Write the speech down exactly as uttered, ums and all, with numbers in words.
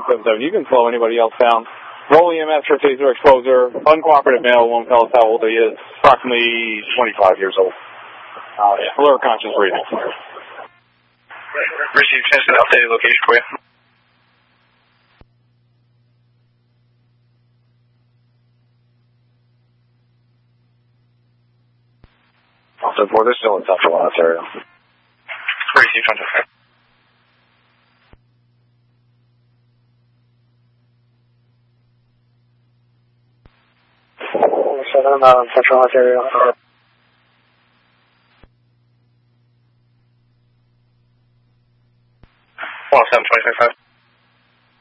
seven seven. You can slow anybody else down. Roll E M S for taser exposure. Uncooperative male won't tell us how old he is. Approximately twenty-five years old. Uh, yeah. Lower conscious breathing. Received an updated location for you. Also, four, they're still in Central Ontario. Received one two five. seven, I'm out in Central Ontario. one seven twenty-five.